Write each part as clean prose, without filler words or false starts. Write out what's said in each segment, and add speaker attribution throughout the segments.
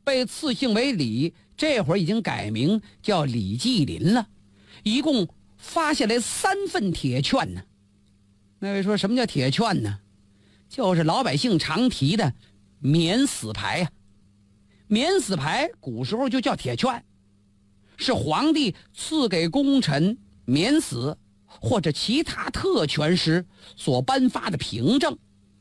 Speaker 1: 被赐姓为李，这会儿已经改名叫李继林了，一共发下来3份铁券呢。那位说什么叫铁券呢？就是老百姓常提的免死牌呀。免死牌古时候就叫铁券，是皇帝赐给功臣免死或者其他特权时所颁发的凭证。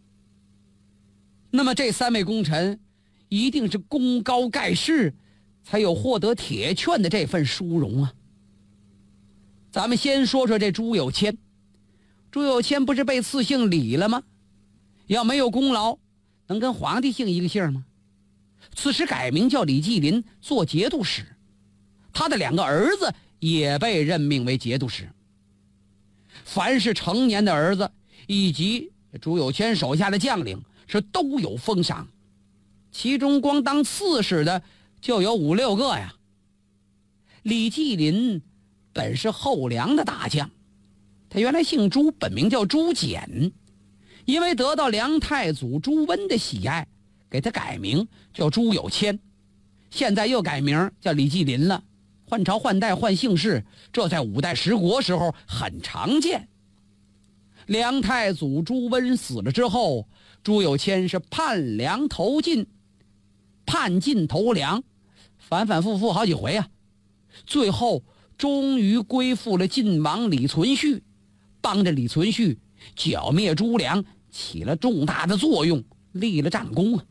Speaker 1: 那么这3位功臣一定是功高盖世，才有获得铁券的这份殊荣啊。咱们先说说这朱有谦。朱有谦不是被赐姓李了吗？要没有功劳，能跟皇帝姓一个姓吗？此时改名叫李继林，做节度使。他的2个儿子也被任命为节度使。凡是成年的儿子以及朱有谦手下的将领是都有封赏，其中光当刺史的就有5、6个呀。李继林本是后梁的大将，他原来姓朱，本名叫朱简，因为得到梁太祖朱温的喜爱，给他改名叫朱有谦，现在又改名叫李继林了。换朝换代换姓氏，这在5代十国时候很常见。梁太祖朱温死了之后，朱有谦是叛梁投晋，叛晋投梁，反反复复好几回啊。最后终于归附了晋王李存勖，帮着李存勖剿灭朱梁，起了重大的作用，立了战功啊。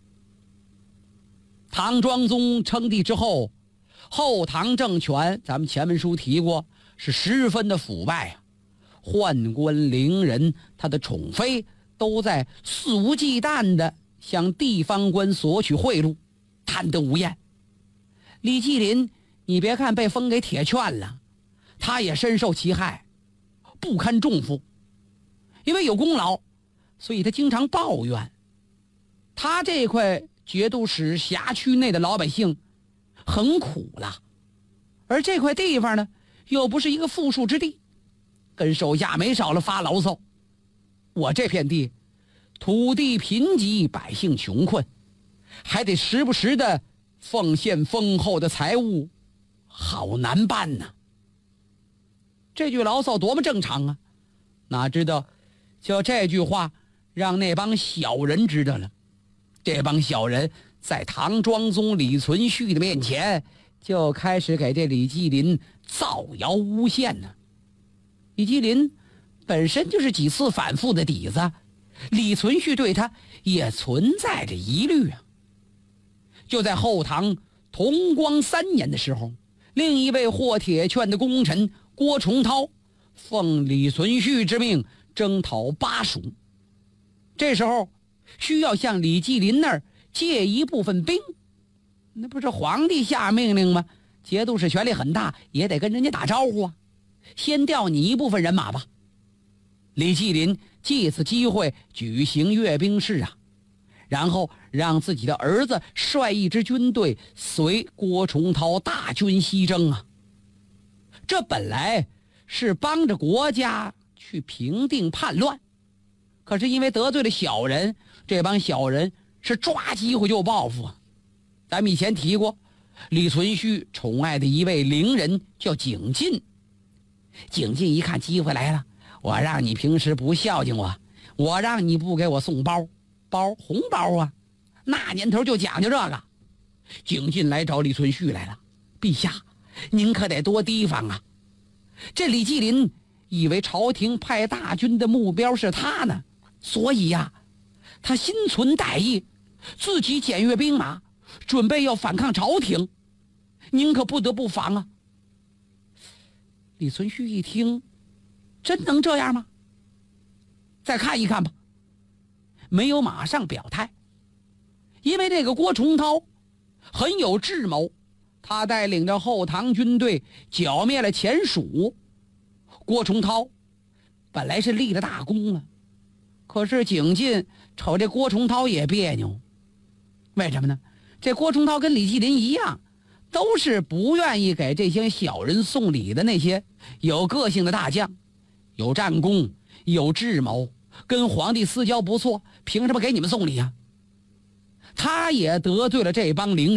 Speaker 1: 唐庄宗称帝之后，后唐政权咱们前文书提过，是十分的腐败啊。宦官伶人，他的宠妃都在肆无忌惮地向地方官索取贿赂，贪得无厌。李继林，你别看被封给铁券了，他也深受其害，不堪重负。因为有功劳，所以他经常抱怨。他这块节度使辖区内的老百姓很苦了，而这块地方呢，又不是一个富庶之地，跟手下没少了发牢骚。我这片地土地贫瘠，百姓穷困，还得时不时的奉献丰厚的财物，好难办呐。这句牢骚多么正常啊，哪知道就这句话让那帮小人知道了。这帮小人在唐庄宗李存勖的面前就开始给这李继林造谣诬陷呢。李继林本身就是几次反复的底子，李存勖对他也存在着疑虑啊。就在后唐同光3年的时候，另一位获铁券的功臣郭崇韬奉李存勖之命征讨巴蜀，这时候需要向李继林那儿借一部分兵。那不是皇帝下命令吗？节度使权力很大，也得跟人家打招呼啊，先调你一部分人马吧。李继林借此机会举行阅兵式啊，然后让自己的儿子率一支军队随郭崇韬大军西征啊。这本来是帮着国家去平定叛乱，可是因为得罪了小人，这帮小人是抓机会就报复啊。咱们以前提过，李存勖宠爱的一位伶人叫景进。景进一看机会来了，我让你平时不孝敬我，我让你不给我送包红包啊，那年头就讲究这个。景进来找李存勖来了，陛下您可得多提防啊。这李继林以为朝廷派大军的目标是他呢，所以呀，他心存歹意，自己检阅兵马，准备要反抗朝廷，您可不得不防啊。李存勖一听，真能这样吗？再看一看吧，没有马上表态。因为这个郭崇韬很有智谋，他带领着后唐军队剿灭了前蜀。郭崇韬本来是立了大功了，可是景进瞅这郭崇韬也别扭。为什么呢？这郭崇韬跟李继林一样，都是不愿意给这些小人送礼的那些有个性的大将，有战功，有智谋，跟皇帝私交不错，凭什么给你们送礼啊？他也得罪了这帮伶人，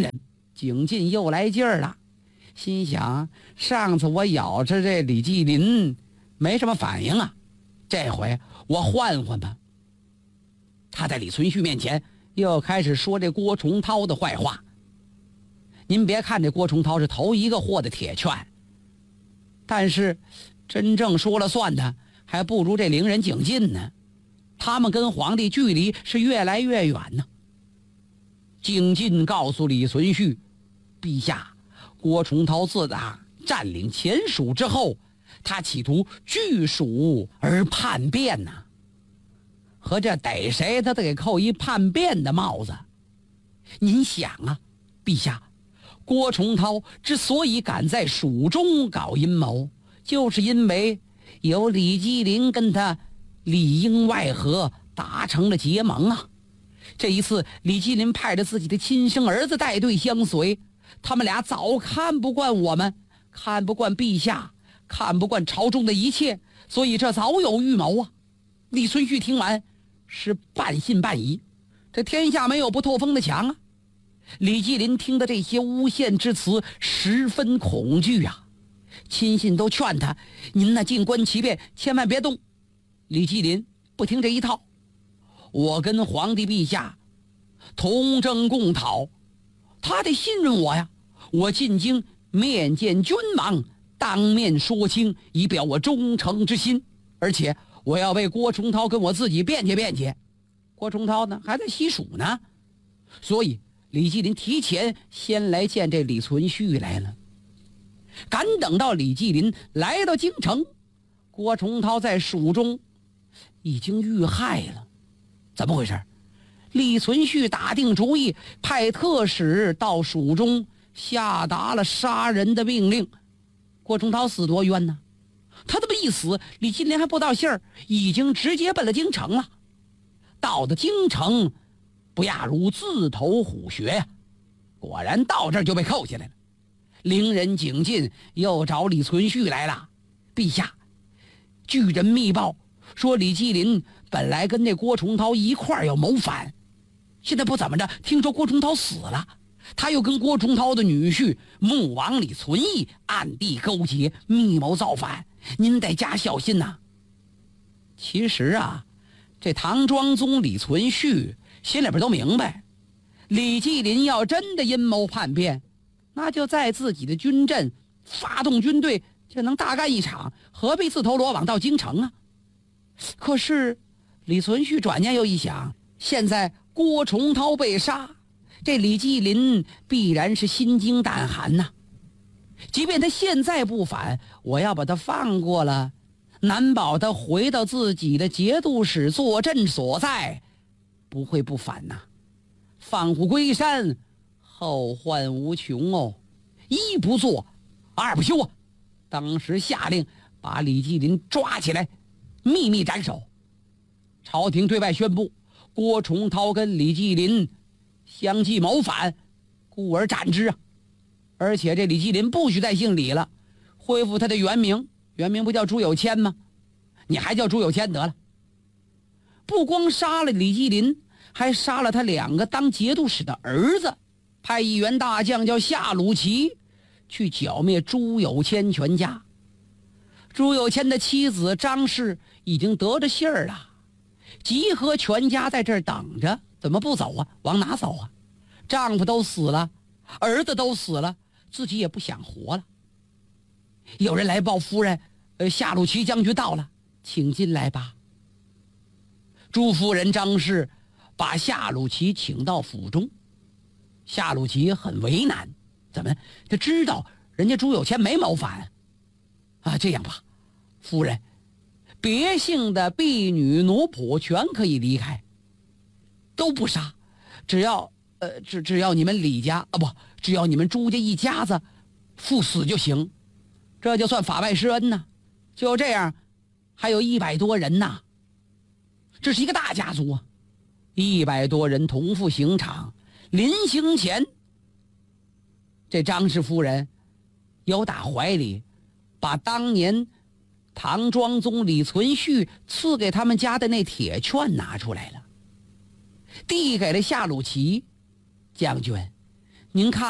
Speaker 1: 景进又来劲儿了，心想上次我咬着这李继林没什么反应啊，这回我换换吧。他在李存勖面前又开始说这郭崇韬的坏话。您别看这郭崇韬是头一个获的铁券，但是真正说了算的还不如这伶人景进呢。他们跟皇帝距离是越来越远呢。景进告诉李存勖，陛下，郭崇韬自打占领前蜀之后，他企图据蜀而叛变呐，和这逮谁他得给扣一叛变的帽子。您想啊，陛下，郭崇韬之所以敢在蜀中搞阴谋，就是因为有李继林跟他里应外合达成了结盟啊。这一次李继林派着自己的亲生儿子带队相随，他们俩早看不惯我们，看不惯陛下，看不惯朝中的一切，所以这早有预谋啊。李存勖听完是半信半疑，这天下没有不透风的墙啊。李继林听的这些诬陷之词十分恐惧啊，亲信都劝他，您那静观其变，千万别动。李继林不听这一套，我跟皇帝陛下同征共讨，他得信任我呀。我进京面见君王，当面说清，以表我忠诚之心。而且我要为郭崇韬跟我自己辩解辩解。郭崇韬呢还在西蜀呢，所以李继林提前先来见这李存勖来了。赶等到李继林来到京城，郭崇韬在蜀中已经遇害了。怎么回事？李存勖打定主意，派特使到蜀中下达了杀人的命令。郭崇韬死多冤呢，他这么一死，李继林还不到信儿，已经直接奔了京城了。到了京城，不亚如自投虎穴呀。果然到这儿就被扣下来了。伶人景进又找李存勖来了，陛下，据人密报说李继林本来跟那郭崇韬一块儿要谋反，现在不怎么着，听说郭崇韬死了，他又跟郭崇韬的女婿穆王李存义暗地勾结，密谋造反，您得加小心呐。其实啊，这唐庄宗李存勖心里边都明白，李继林要真的阴谋叛变，那就在自己的军阵发动军队，就能大干一场，何必自投罗网到京城啊？可是李存勖转念又一想，现在郭崇韬被杀，这李继林必然是心惊胆寒呐。即便他现在不反，我要把他放过了，难保他回到自己的节度使坐镇所在，不会不反呐。放虎归山，后患无穷哦。一不做，二不休啊！当时下令把李继林抓起来，秘密斩首。朝廷对外宣布，郭崇韬跟李继林相继谋反，故而斩之啊！而且这李继林不许再姓李了，恢复他的原名，原名不叫朱有谦吗？你还叫朱有谦得了。不光杀了李继林，还杀了他2个当节度使的儿子，派一员大将叫夏鲁齐去剿灭朱有谦全家。朱有谦的妻子张氏已经得着信儿了，集合全家在这儿等着，怎么不走啊？往哪走啊？丈夫都死了，儿子都死了，自己也不想活了。有人来报夫人，夏鲁齐将军到了，请进来吧。朱夫人张氏把夏鲁齐请到府中。夏鲁齐很为难，怎么他知道人家朱有谦没谋反啊？这样吧，夫人，别姓的婢女奴仆全可以离开，都不杀，只要你们李家啊，不，只要你们朱家一家子赴死就行，这就算法外施恩呐。就这样，还有100多人呐，这是一个大家族啊，100多人同赴刑场。临行前，这张氏夫人由打怀里把当年唐庄宗李存勖赐给他们家的那铁券拿出来了，递给了夏鲁齐将军，您看